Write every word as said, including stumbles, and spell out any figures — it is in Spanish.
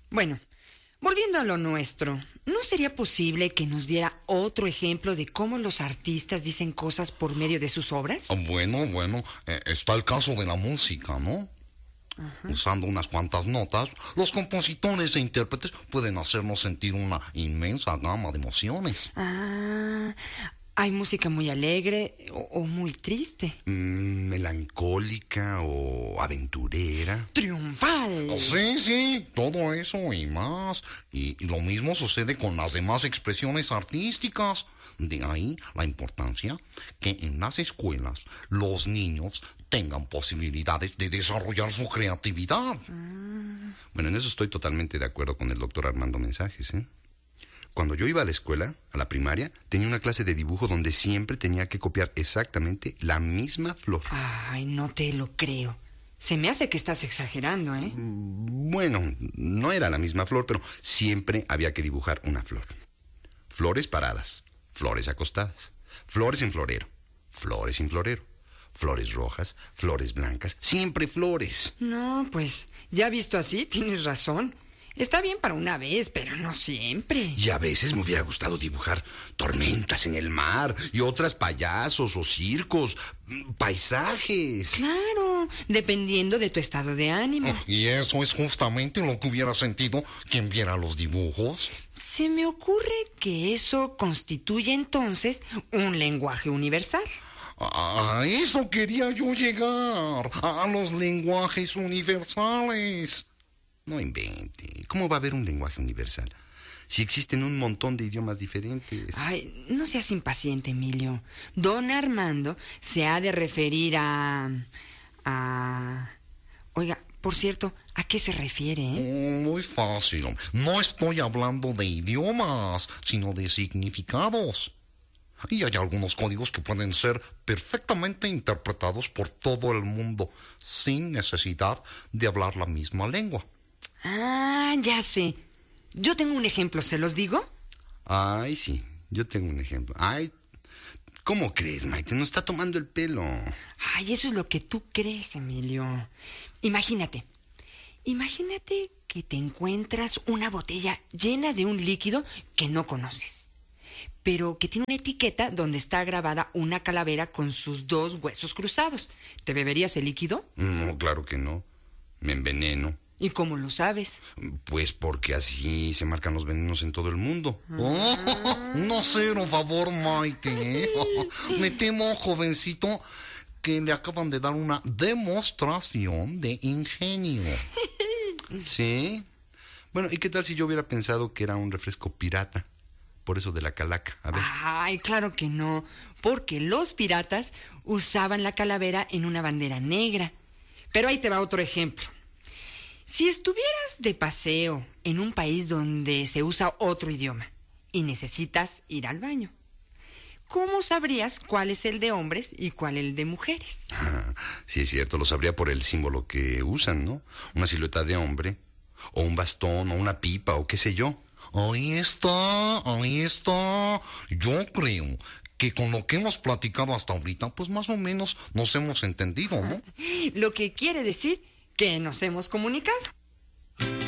Bueno, volviendo a lo nuestro, ¿no sería posible que nos diera otro ejemplo de cómo los artistas dicen cosas por medio de sus obras? Bueno, bueno, eh, está el caso de la música, ¿no? Ajá. Usando unas cuantas notas, los compositores e intérpretes pueden hacernos sentir una inmensa gama de emociones. Ah, hay música muy alegre o, o muy triste. Mm, melancólica o aventurera. Triunfal. Sí, sí, todo eso y más. Y, y lo mismo sucede con las demás expresiones artísticas. De ahí la importancia que en las escuelas los niños tengan posibilidades de desarrollar su creatividad. Mm. Bueno, en eso estoy totalmente de acuerdo con el doctor Armando Mensajes, ¿eh? Cuando yo iba a la escuela, a la primaria, tenía una clase de dibujo donde siempre tenía que copiar exactamente la misma flor. Ay, no te lo creo. Se me hace que estás exagerando, ¿eh? Bueno, no era la misma flor, pero siempre había que dibujar una flor. Flores paradas, flores acostadas, flores en florero, flores en florero, flores rojas, flores blancas, siempre flores. No, pues, ya visto así, tienes razón. Está bien para una vez, pero no siempre. Y a veces me hubiera gustado dibujar tormentas en el mar y otras payasos o circos, paisajes. Claro, dependiendo de tu estado de ánimo. Oh, y eso es justamente lo que hubiera sentido quien viera los dibujos. Se me ocurre que eso constituye entonces un lenguaje universal. A eso quería yo llegar, a los lenguajes universales. No invente. ¿Cómo va a haber un lenguaje universal? Si existen un montón de idiomas diferentes. Ay, no seas impaciente, Emilio. Don Armando se ha de referir a... a... Oiga, por cierto, ¿a qué se refiere, eh? Muy fácil. No estoy hablando de idiomas, sino de significados. Y hay algunos códigos que pueden ser perfectamente interpretados por todo el mundo, sin necesidad de hablar la misma lengua. Ah, ya sé. Yo tengo un ejemplo, ¿se los digo? Ay, sí, yo tengo un ejemplo. Ay, ¿cómo crees, Maite? Nos está tomando el pelo. Ay, eso es lo que tú crees, Emilio. Imagínate. Imagínate que te encuentras una botella llena de un líquido que no conoces, pero que tiene una etiqueta donde está grabada una calavera con sus dos huesos cruzados. ¿Te beberías el líquido? No, claro que no. Me enveneno. ¿Y cómo lo sabes? Pues porque así se marcan los venenos en todo el mundo. Ah. Oh, no cero favor, Maite. Me temo, jovencito, que le acaban de dar una demostración de ingenio. ¿Sí? Bueno, ¿y qué tal si yo hubiera pensado que era un refresco pirata? Por eso de la calaca. A ver. Ay, claro que no. Porque los piratas usaban la calavera en una bandera negra. Pero ahí te va otro ejemplo. Si estuvieras de paseo en un país donde se usa otro idioma y necesitas ir al baño, ¿cómo sabrías cuál es el de hombres y cuál el de mujeres? Ah, sí, es cierto, lo sabría por el símbolo que usan, ¿no? Una silueta de hombre, o un bastón, o una pipa, o qué sé yo. Ahí está, ahí está. Yo creo que con lo que hemos platicado hasta ahorita, pues más o menos nos hemos entendido, ¿no? Lo que quiere decir que nos hemos comunicado.